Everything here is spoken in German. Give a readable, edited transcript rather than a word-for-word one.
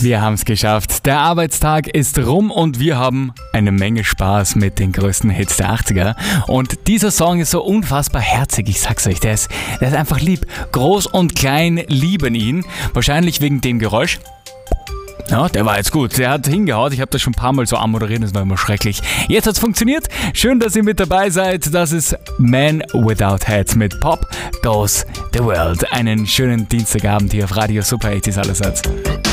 Wir haben es geschafft. Der Arbeitstag ist rum und wir haben eine Menge Spaß mit den größten Hits der 80er. Und dieser Song ist so unfassbar herzig, ich sag's euch, der ist einfach lieb. Groß und klein lieben ihn. Wahrscheinlich wegen dem Geräusch. Ja, der war jetzt gut. Der hat hingehaut. Ich habe das schon ein paar Mal so anmoderiert, das war immer schrecklich. Jetzt hat's funktioniert. Schön, dass ihr mit dabei seid. Das ist Man Without Head mit Pop Goes the World. Einen schönen Dienstagabend hier auf Radio Super 80s allerseits.